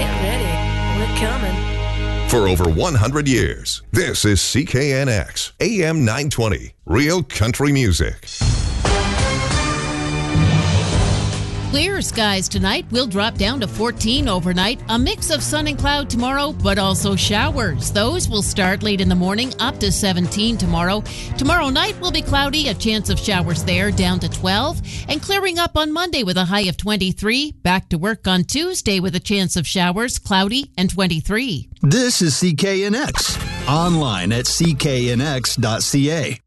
Get ready. We're coming. For over 100 years, this is CKNX, AM 920, Real Country Music. Clear skies tonight. Will drop down to 14 overnight. A mix of sun and cloud tomorrow, but also showers. Those will start late in the morning, up to 17 tomorrow. Tomorrow night will be cloudy, a chance of showers there, down to 12. And clearing up on Monday with a high of 23. Back to work on Tuesday with a chance of showers, cloudy, and 23. This is CKNX. Online at cknx.ca.